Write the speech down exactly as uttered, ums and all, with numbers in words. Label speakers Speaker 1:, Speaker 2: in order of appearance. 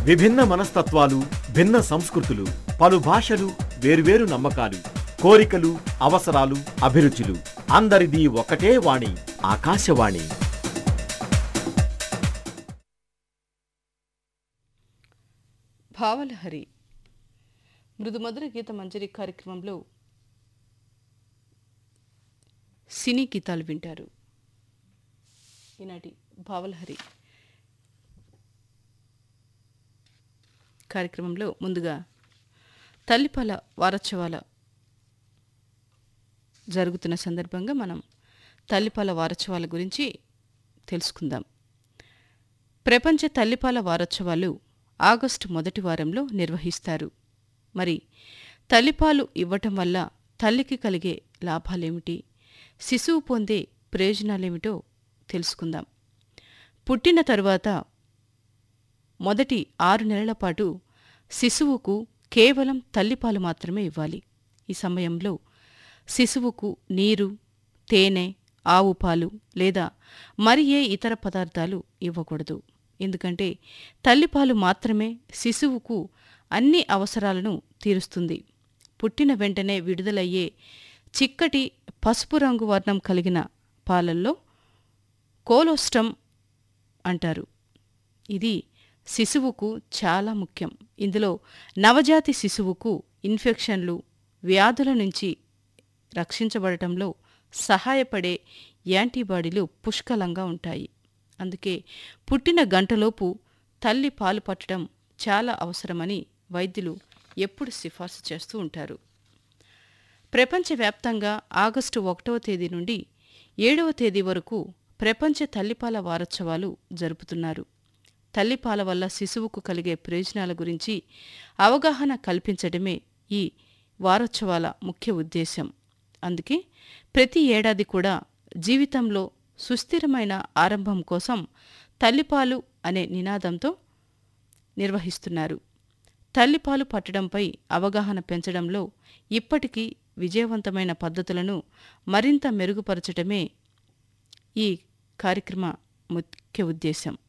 Speaker 1: విభిన్న మనస్తత్వాలు, భిన్న సంస్కృతులు, పలు భాషలు, వేర్వేరు నమ్మకాలు, కోరికలు, అవసరాలు, అభిరుచులు, అందరిది ఒకటే వాణి, ఆకాశవాణి.
Speaker 2: భావలహరి మృదుమధుర గీత మంజరి కార్యక్రమంలో సినీ గీతాలు వింటారు. ఈనాటి భావలహరి కార్యక్రమంలో ముందుగా తల్లిపాల వారోత్సవాల జరుగుతున్న సందర్భంగా మనం తల్లిపాల వారోత్సవాల గురించి తెలుసుకుందాం. ప్రపంచ తల్లిపాల వారోత్సవాలు ఆగస్టు మొదటి వారంలో నిర్వహిస్తారు. మరి తల్లిపాలు ఇవ్వటం వల్ల తల్లికి కలిగే లాభాలేమిటి, శిశువు పొందే ప్రయోజనాలేమిటో తెలుసుకుందాం. పుట్టిన తరువాత మొదటి ఆరు నెలల పాటు శిశువుకు కేవలం తల్లిపాలు మాత్రమే ఇవ్వాలి. ఈ సమయంలో శిశువుకు నీరు, తేనె, ఆవు పాలు లేదా మరి ఏ ఇతర పదార్థాలు ఇవ్వకూడదు. ఎందుకంటే తల్లిపాలు మాత్రమే శిశువుకు అన్ని అవసరాలను తీరుస్తుంది. పుట్టిన వెంటనే విడుదలయ్యే చిక్కటి పసుపు రంగు వర్ణం కలిగిన పాలల్లో కోలోస్టమ్ అంటారు. ఇది శిశువుకు చాలా ముఖ్యం. ఇందులో నవజాతి శిశువుకు ఇన్ఫెక్షన్లు, వ్యాధుల నుంచి రక్షించబడటంలో సహాయపడే యాంటీబాడీలు పుష్కలంగా ఉంటాయి. అందుకే పుట్టిన గంటలోపు తల్లి పాలు పట్టడం చాలా అవసరమని వైద్యులు ఎప్పుడు సిఫార్సు చేస్తూ ఉంటారు. ప్రపంచవ్యాప్తంగా ఆగస్టు ఒకటవ తేదీ నుండి ఏడవ తేదీ వరకు ప్రపంచ తల్లిపాల వారోత్సవాలు జరుపుతున్నారు. తల్లిపాల వల్ల శిశువుకు కలిగే ప్రయోజనాల గురించి అవగాహన కల్పించడమే ఈ వారోత్సవాల ముఖ్య ఉద్దేశం. అందుకే ప్రతి ఏడాది కూడా జీవితంలో సుస్థిరమైన ఆరంభం కోసం తల్లిపాలు అనే నినాదంతో నిర్వహిస్తున్నారు. తల్లిపాలు పట్టడంపై అవగాహన పెంచడంలో ఇప్పటికీ విజయవంతమైన పద్ధతులను మరింత మెరుగుపరచడమే ఈ కార్యక్రమ ముఖ్య ఉద్దేశం.